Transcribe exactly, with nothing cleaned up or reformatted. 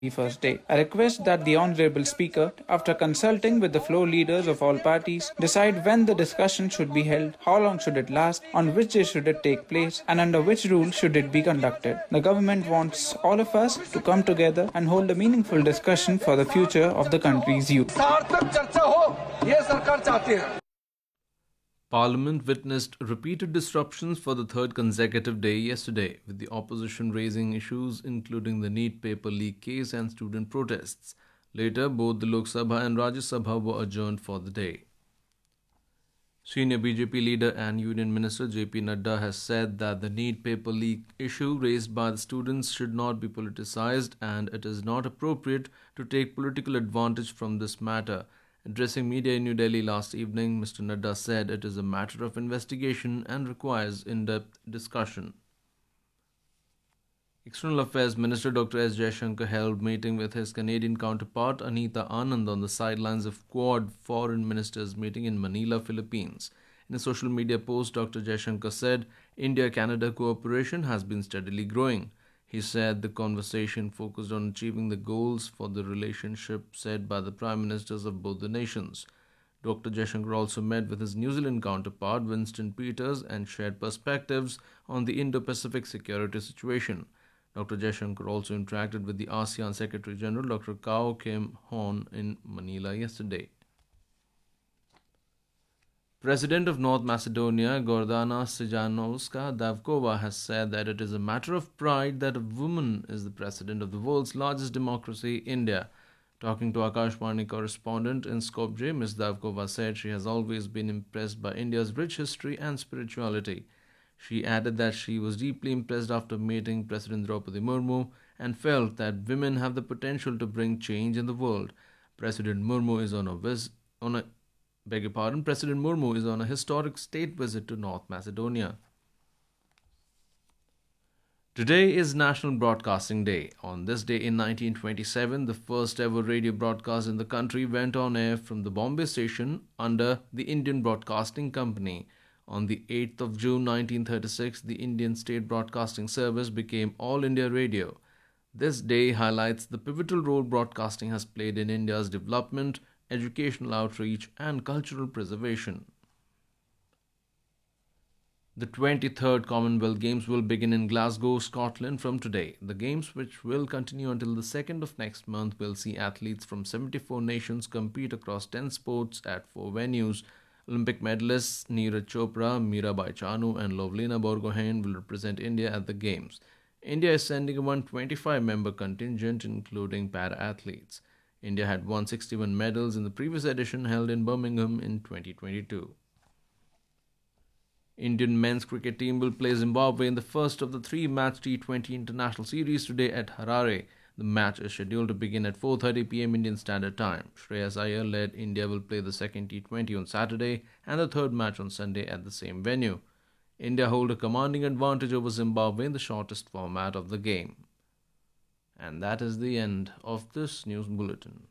First day. I request that the Honorable Speaker, after consulting with the floor leaders of all parties, decide when the discussion should be held, how long should it last, on which day should it take place, and under which rule should it be conducted. The government wants all of us to come together and hold a meaningful discussion for the future of the country's youth. Parliament witnessed repeated disruptions for the third consecutive day yesterday, with the opposition raising issues including the NEET paper leak case and student protests. Later, both the Lok Sabha and Rajya Sabha were adjourned for the day. Senior B J P leader and Union Minister J P Nadda has said that the NEET paper leak issue raised by the students should not be politicized and it is not appropriate to take political advantage from this matter. Addressing media in New Delhi last evening, Mister Nadda said it is a matter of investigation and requires in-depth discussion. External Affairs Minister Doctor S. Jaishankar held meeting with his Canadian counterpart Anita Anand on the sidelines of Quad Foreign Ministers meeting in Manila, Philippines. In a social media post, Doctor Jaishankar said India-Canada cooperation has been steadily growing. He said the conversation focused on achieving the goals for the relationship set by the Prime Ministers of both the nations. Doctor Jaishankar also met with his New Zealand counterpart Winston Peters and shared perspectives on the Indo-Pacific security situation. Doctor Jaishankar also interacted with the ASEAN Secretary General Doctor Kao Kim Hoon in Manila yesterday. President of North Macedonia, Gordana Sijanoska Davkova, has said that it is a matter of pride that a woman is the president of the world's largest democracy, India. Talking to Akashvani correspondent in Skopje, Miz Davkova said she has always been impressed by India's rich history and spirituality. She added that she was deeply impressed after meeting President Draupadi Murmu and felt that women have the potential to bring change in the world. President Murmu is on a vis- on a Beg your pardon, President Murmu is on a historic state visit to North Macedonia. Today is National Broadcasting Day. On this day in nineteen twenty-seven, the first ever radio broadcast in the country went on air from the Bombay station under the Indian Broadcasting Company. On the eighth of June nineteen thirty-six, the Indian State Broadcasting Service became All India Radio. This day highlights the pivotal role broadcasting has played in India's development, educational outreach, and cultural preservation. The twenty-third Commonwealth Games will begin in Glasgow, Scotland from today. The Games, which will continue until the second of next month, will see athletes from seventy-four nations compete across ten sports at four venues. Olympic medalists Neeraj Chopra, Mirabai Chanu, and Lovlina Borgohain will represent India at the Games. India is sending a one hundred twenty-five member contingent, including para-athletes. India had won sixty-one medals in the previous edition held in Birmingham in twenty twenty-two. Indian men's cricket team will play Zimbabwe in the first of the three-match T twenty international series today at Harare. The match is scheduled to begin at four thirty p m Indian Standard Time. Shreyas Iyer-led India will play the second T twenty on Saturday and the third match on Sunday at the same venue. India hold a commanding advantage over Zimbabwe in the shortest format of the game. And that is the end of this news bulletin.